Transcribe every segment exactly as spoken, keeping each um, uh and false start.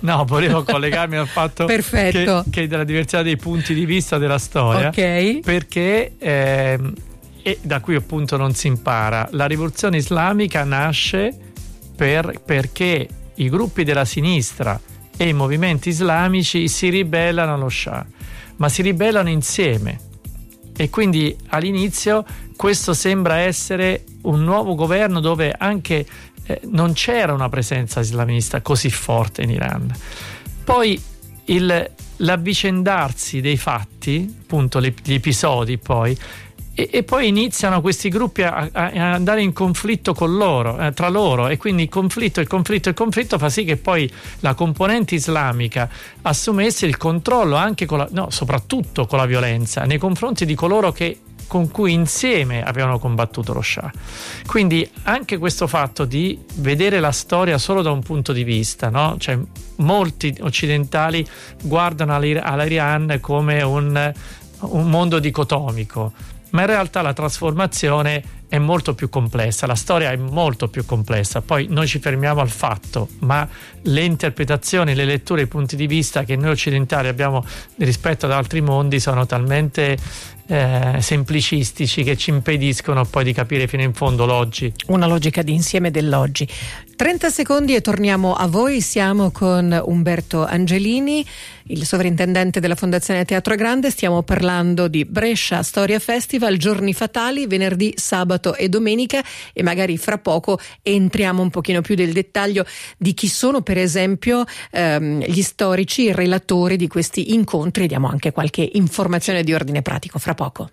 No, volevo collegarmi al fatto Perfetto. che, che della diversità dei punti di vista della storia, ok, perché ehm, e da qui appunto non si impara. La rivoluzione islamica nasce per, perché i gruppi della sinistra e i movimenti islamici si ribellano allo Shah, ma si ribellano insieme, e quindi all'inizio questo sembra essere un nuovo governo dove anche eh, non c'era una presenza islamista così forte in Iran. Poi il, l'avvicendarsi dei fatti, appunto gli episodi poi, E, e poi iniziano questi gruppi a, a, a andare in conflitto con loro, eh, tra loro, e quindi il conflitto, il conflitto, il conflitto fa sì che poi la componente islamica assumesse il controllo anche con la, no, soprattutto con la violenza nei confronti di coloro che con cui insieme avevano combattuto lo Shah. Quindi anche questo fatto di vedere la storia solo da un punto di vista, no? Cioè, molti occidentali guardano all'Iran come un, un mondo dicotomico, ma in realtà la trasformazione è molto più complessa, la storia è molto più complessa. Poi noi ci fermiamo al fatto, ma le interpretazioni, le letture, i punti di vista che noi occidentali abbiamo rispetto ad altri mondi sono talmente eh, semplicistici che ci impediscono poi di capire fino in fondo l'oggi. Una logica di insieme dell'oggi. trenta secondi e torniamo a voi. Siamo con Umberto Angelini, il sovrintendente della Fondazione Teatro Grande. Stiamo parlando di Brescia Storia Festival, giorni fatali, venerdì, sabato e domenica, e magari fra poco entriamo un pochino più nel dettaglio di chi sono per esempio ehm, gli storici, i relatori di questi incontri, e diamo anche qualche informazione di ordine pratico fra poco.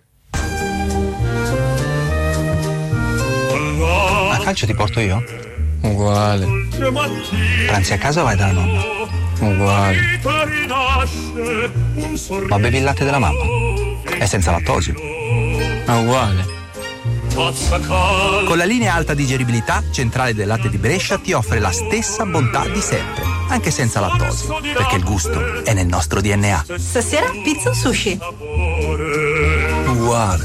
A calcio ti porto io? Uguale. Pranzi a casa o vai dalla nonna? Uguale. Ma bevi il latte della mamma? È senza lattosio. Ma uguale. Con la linea alta digeribilità, Centrale del Latte di Brescia ti offre la stessa bontà di sempre, anche senza lattosio, perché il gusto è nel nostro D N A. Stasera pizza o sushi? Uguale.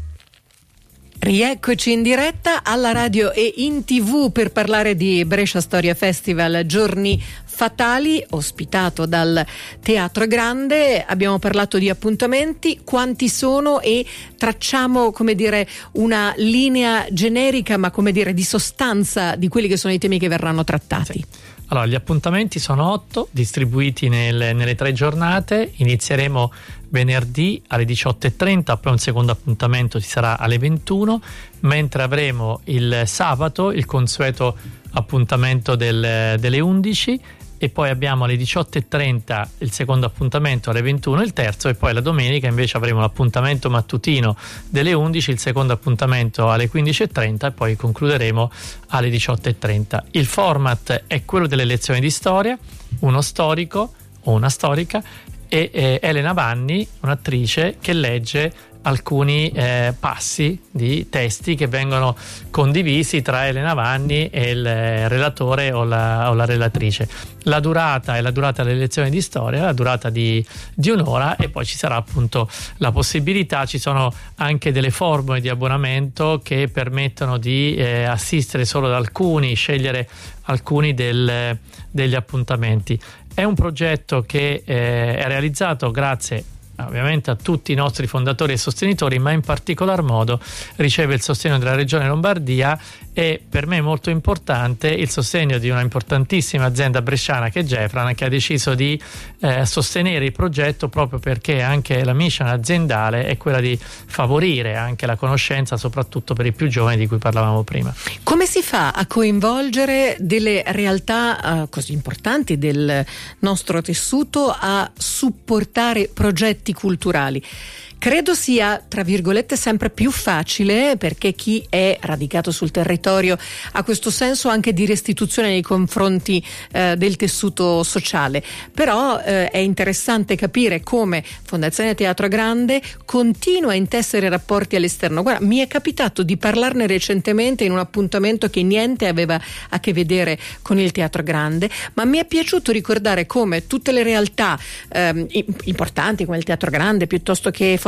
Rieccoci in diretta alla radio e in tv per parlare di Brescia Storia Festival, giorni fatali, ospitato dal Teatro Grande. Abbiamo parlato di appuntamenti, quanti sono, e tracciamo, come dire, una linea generica, ma come dire di sostanza di quelli che sono i temi che verranno trattati. Sì. Allora, gli appuntamenti sono otto, distribuiti nel, nelle tre giornate. Inizieremo venerdì alle diciotto e trenta, poi un secondo appuntamento ci sarà alle ventuno, mentre avremo il sabato il consueto appuntamento del, delle undici, e poi abbiamo alle diciotto e trenta il secondo appuntamento, alle ventuno il terzo, e poi la domenica invece avremo l'appuntamento mattutino delle undici, il secondo appuntamento alle quindici e trenta, e poi concluderemo alle diciotto e trenta. Il format è quello delle lezioni di storia, uno storico o una storica e eh, Elena Vanni, un'attrice che legge alcuni eh, passi di testi che vengono condivisi tra Elena Vanni e il relatore o la, o la relatrice. La durata è la durata delle lezioni di storia, la durata di, di un'ora, e poi ci sarà appunto la possibilità, ci sono anche delle formule di abbonamento che permettono di eh, assistere solo ad alcuni, scegliere alcuni del, degli appuntamenti. È un progetto che eh, è realizzato grazie ovviamente a tutti i nostri fondatori e sostenitori, ma in particolar modo riceve il sostegno della Regione Lombardia, e per me è molto importante il sostegno di una importantissima azienda bresciana che è Gefran, che ha deciso di eh, sostenere il progetto proprio perché anche la mission aziendale è quella di favorire anche la conoscenza, soprattutto per i più giovani di cui parlavamo prima. Come si fa a coinvolgere delle realtà uh, così importanti del nostro tessuto a supportare progetti culturali? Credo sia, tra virgolette, sempre più facile, perché chi è radicato sul territorio ha questo senso anche di restituzione nei confronti eh, del tessuto sociale. Però eh, è interessante capire come Fondazione Teatro Grande continua a intessere rapporti all'esterno. Guarda, mi è capitato di parlarne recentemente in un appuntamento che niente aveva a che vedere con il Teatro Grande, ma mi è piaciuto ricordare come tutte le realtà eh, importanti come il Teatro Grande, piuttosto che Fondazione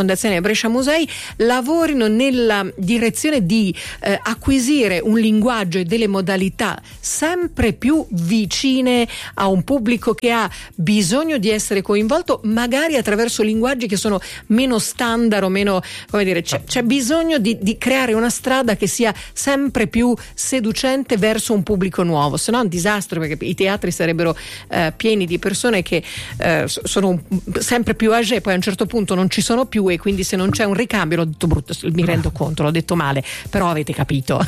Fondazione Brescia Musei lavorino nella direzione di eh, acquisire un linguaggio e delle modalità sempre più vicine a un pubblico che ha bisogno di essere coinvolto, magari attraverso linguaggi che sono meno standard o meno, come dire, c'è, c'è bisogno di, di creare una strada che sia sempre più seducente verso un pubblico nuovo, se no è un disastro, perché i teatri sarebbero eh, pieni di persone che eh, sono un, sempre più âgé, poi a un certo punto non ci sono più, e quindi se non c'è un ricambio, l'ho detto brutto, mi rendo conto, l'ho detto male, però avete capito.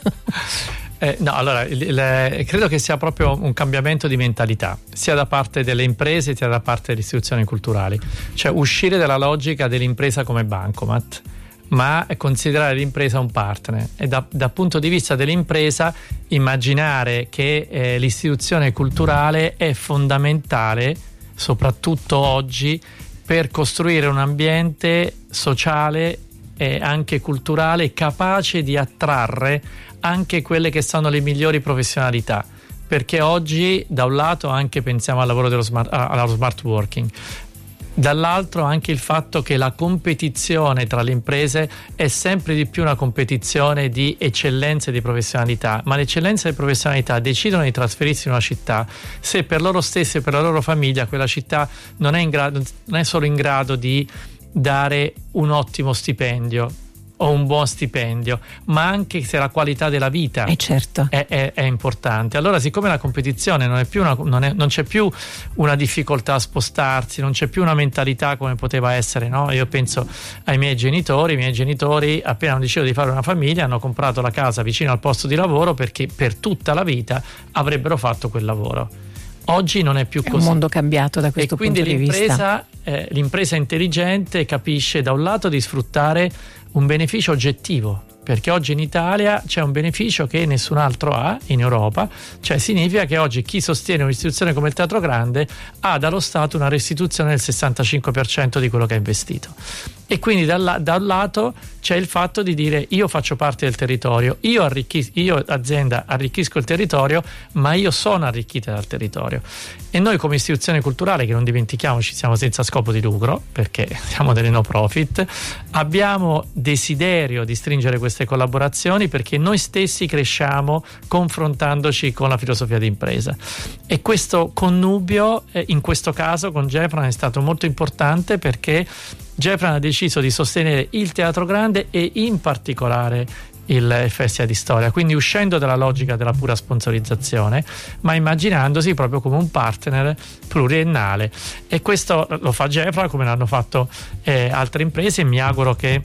Eh, no, allora il, il, credo che sia proprio un cambiamento di mentalità, sia da parte delle imprese sia da parte delle istituzioni culturali, cioè uscire dalla logica dell'impresa come bancomat, ma considerare l'impresa un partner, e da, dal punto di vista dell'impresa immaginare che eh, l'istituzione culturale è fondamentale, soprattutto oggi, per costruire un ambiente sociale e anche culturale capace di attrarre anche quelle che sono le migliori professionalità, perché oggi da un lato anche pensiamo al lavoro dello smart, allo smart working, dall'altro anche il fatto che la competizione tra le imprese è sempre di più una competizione di eccellenze di professionalità, ma le eccellenze di professionalità decidono di trasferirsi in una città se per loro stesse e per la loro famiglia quella città non è, in grado, non è solo in grado di dare un ottimo stipendio o un buon stipendio, ma anche se la qualità della vita eh certo. è, è, è importante. Allora, siccome la competizione non è più una, non, è, non c'è più una difficoltà a spostarsi, non c'è più una mentalità come poteva essere, no? Io penso ai miei genitori, i miei genitori appena hanno deciso di fare una famiglia hanno comprato la casa vicino al posto di lavoro perché per tutta la vita avrebbero fatto quel lavoro. Oggi non è più così. È un mondo cambiato da questo e punto di vista. E quindi eh, l'impresa intelligente capisce da un lato di sfruttare un beneficio oggettivo, perché oggi in Italia c'è un beneficio che nessun altro ha in Europa, cioè significa che oggi chi sostiene un'istituzione come il Teatro Grande ha dallo Stato una restituzione del sessantacinque per cento di quello che ha investito. E quindi da, da un lato c'è il fatto di dire io faccio parte del territorio, io, arricchisco, io azienda arricchisco il territorio, ma io sono arricchita dal territorio. E noi come istituzione culturale, che non dimentichiamoci siamo senza scopo di lucro perché siamo delle no profit, abbiamo desiderio di stringere queste collaborazioni perché noi stessi cresciamo confrontandoci con la filosofia di impresa, e questo connubio eh, in questo caso con Gefran è stato molto importante, perché Gefran ha deciso di sostenere il Teatro Grande e in particolare il Festival di Storia, quindi uscendo dalla logica della pura sponsorizzazione, ma immaginandosi proprio come un partner pluriennale, e questo lo fa Gefran come l'hanno fatto eh, altre imprese, e mi auguro che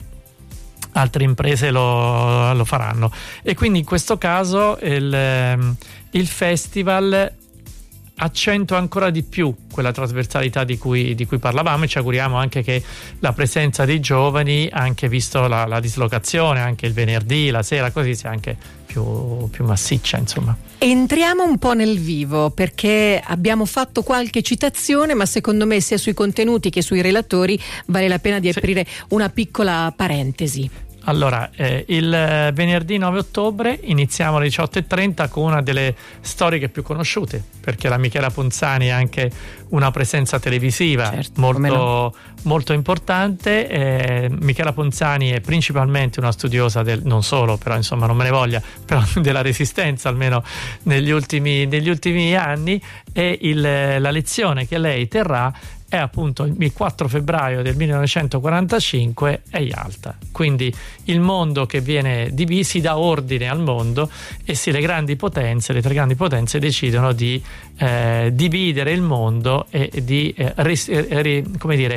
altre imprese lo, lo faranno. E quindi in questo caso il, il festival accentua ancora di più quella trasversalità di cui, di cui parlavamo, e ci auguriamo anche che la presenza dei giovani, anche visto la, la dislocazione anche il venerdì, la sera, così sia anche più, più massiccia, insomma. Entriamo un po' nel vivo, perché abbiamo fatto qualche citazione, ma secondo me sia sui contenuti che sui relatori vale la pena di aprire sì. una piccola parentesi. Allora, eh, il venerdì nove ottobre iniziamo alle diciotto e trenta con una delle storiche più conosciute, perché la Michela Ponzani ha anche una presenza televisiva certo, molto, no. molto importante. Eh, Michela Ponzani è principalmente una studiosa del, non solo, però insomma non me ne voglia, però della Resistenza, almeno negli ultimi, negli ultimi anni, e il, la lezione che lei terrà è appunto il quattro febbraio del millenovecentoquarantacinque a Yalta. Quindi il mondo che viene diviso, si dà ordine al mondo, e se le grandi potenze, le tre grandi potenze decidono di eh, dividere il mondo e di eh, ris, eh, come dire,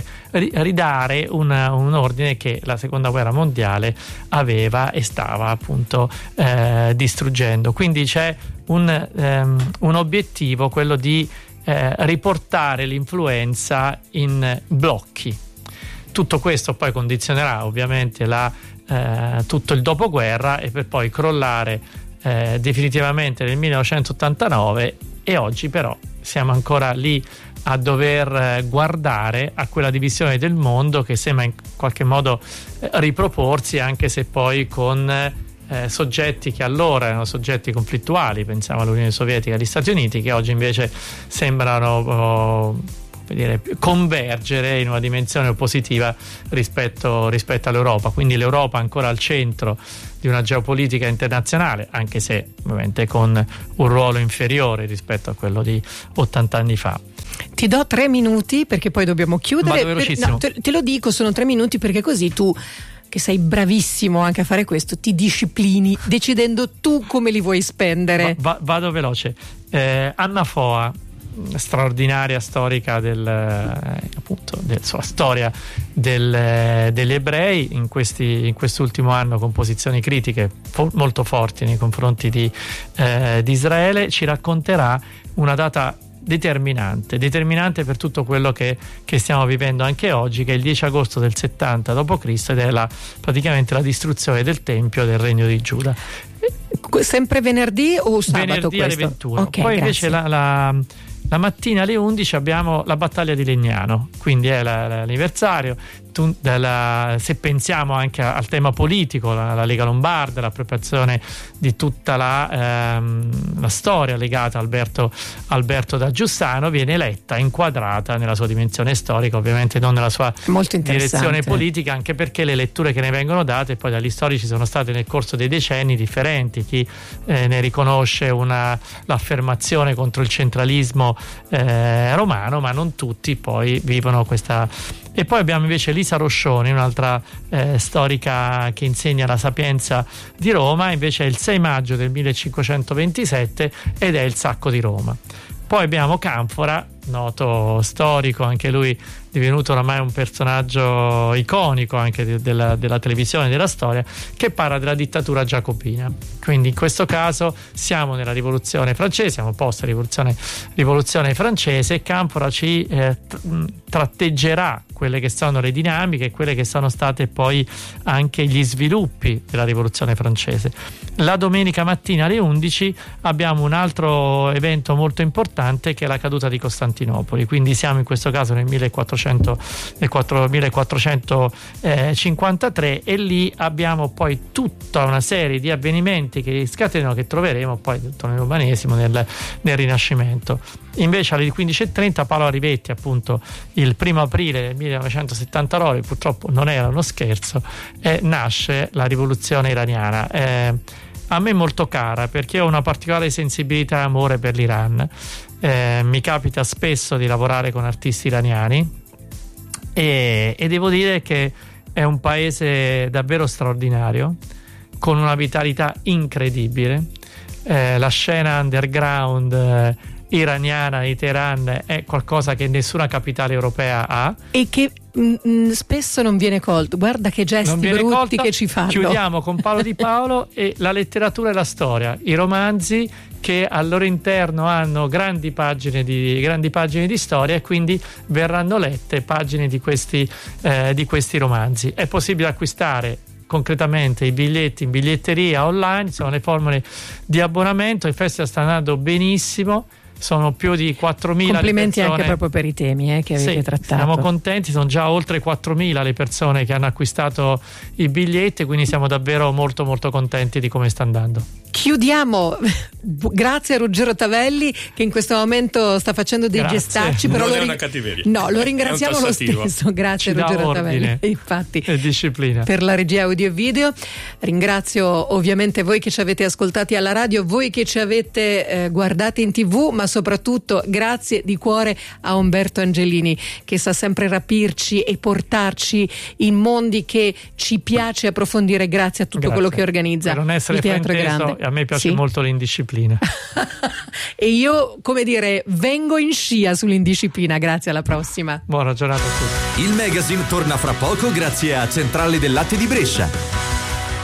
ridare una, un ordine che la seconda guerra mondiale aveva e stava appunto eh, distruggendo. Quindi c'è un, um, un obiettivo, quello di Eh, riportare l'influenza in blocchi. Tutto questo poi condizionerà ovviamente la, eh, tutto il dopoguerra, e per poi crollare eh, definitivamente nel millenovecentottantanove, e oggi però siamo ancora lì a dover guardare a quella divisione del mondo che sembra in qualche modo eh, riproporsi, anche se poi con Eh, soggetti che allora erano soggetti conflittuali, pensiamo all'Unione Sovietica e agli Stati Uniti, che oggi invece sembrano oh, per dire, convergere in una dimensione positiva rispetto, rispetto all'Europa. Quindi l'Europa ancora al centro di una geopolitica internazionale, anche se ovviamente con un ruolo inferiore rispetto a quello di ottanta anni fa. Ti do tre minuti perché poi dobbiamo chiudere. Vado velocissimo. Per, no, te, te lo dico, sono tre minuti perché così tu, che sei bravissimo anche a fare questo, ti disciplini decidendo tu come li vuoi spendere. Va, va, vado veloce. Eh, Anna Foa, straordinaria storica del, eh, appunto, del, sulla storia del, degli ebrei, in, questi, in quest'ultimo anno con posizioni critiche fo- molto forti nei confronti di, eh, di Israele, ci racconterà una data determinante, determinante per tutto quello che, che stiamo vivendo anche oggi, che è il dieci agosto del settanta dopo Cristo ed è la, praticamente la distruzione del Tempio del Regno di Giuda. Sempre venerdì o sabato? Venerdì questo? alle ventuno. Okay, poi grazie. invece la, la, la mattina alle undici abbiamo la battaglia di Legnano, quindi è la, l'anniversario. Tu, della, se pensiamo anche a, al tema politico, la, la Lega Lombarda, l'appropriazione di tutta la, ehm, la storia legata a Alberto, Alberto da Giussano, viene eletta, inquadrata nella sua dimensione storica, ovviamente non nella sua direzione politica, anche perché le letture che ne vengono date poi dagli storici sono state nel corso dei decenni differenti. Chi eh, ne riconosce una, l'affermazione contro il centralismo eh, romano, ma non tutti poi vivono questa. E poi abbiamo invece Lisa Roscioni, un'altra eh, storica che insegna la Sapienza di Roma, invece è il sei maggio del millecinquecentoventisette ed è il sacco di Roma. Poi abbiamo Canfora, noto storico, anche lui divenuto oramai un personaggio iconico anche de- della, della televisione e della storia, che parla della dittatura giacobina. Quindi in questo caso siamo nella rivoluzione francese, siamo post rivoluzione, rivoluzione francese, e Canfora ci eh, tratteggerà quelle che sono le dinamiche e quelle che sono state poi anche gli sviluppi della rivoluzione francese. La domenica mattina alle undici abbiamo un altro evento molto importante, che è la caduta di Costantinopoli, quindi siamo in questo caso nel millequattrocentocinquantatré e lì abbiamo poi tutta una serie di avvenimenti che scatenano, che troveremo poi nell'umanesimo, nel, nel Rinascimento. Invece alle quindici e trenta Paolo Rivetti, appunto il primo aprile del millenovecentosettantanove, purtroppo non era uno scherzo, eh, nasce la rivoluzione iraniana, eh, a me molto cara perché ho una particolare sensibilità e amore per l'Iran. Eh, mi capita spesso di lavorare con artisti iraniani e, e devo dire che è un paese davvero straordinario, con una vitalità incredibile. Eh, la scena underground eh, iraniana di Teheran è qualcosa che nessuna capitale europea ha e che mh, spesso non viene colto. Guarda che gesti brutti colta. Che ci fanno. Chiudiamo con Paolo Di Paolo e la letteratura e la storia, i romanzi che al loro interno hanno grandi pagine di, grandi pagine di storia, e quindi verranno lette pagine di questi, eh, di questi romanzi. È possibile acquistare concretamente i biglietti in biglietteria online, sono le formule di abbonamento. Il festival sta andando benissimo, sono più di quattromila. Complimenti le persone. Anche proprio per i temi eh, che avete sì, trattato. Siamo contenti, sono già oltre quattromila le persone che hanno acquistato i biglietti, quindi siamo davvero molto molto contenti di come sta andando. Chiudiamo, grazie a Ruggero Tavelli che in questo momento sta facendo dei grazie. gestacci, però non lo è ring- una cattiveria, no, lo ringraziamo lo stesso, grazie Ci Ruggero dà Tavelli infatti, e disciplina per la regia audio e video. Ringrazio ovviamente voi che ci avete ascoltati alla radio, voi che ci avete eh, guardati in tv, ma soprattutto grazie di cuore a Umberto Angelini, che sa sempre rapirci e portarci in mondi che ci piace approfondire, grazie a tutto grazie. quello che organizza per non essere il Teatro frainteso, Grande. a me piace sì? molto l'indisciplina e io, come dire, vengo in scia sull'indisciplina. Grazie, alla prossima. buona giornata a tutti. Il magazine torna fra poco grazie a Centrale del Latte di Brescia.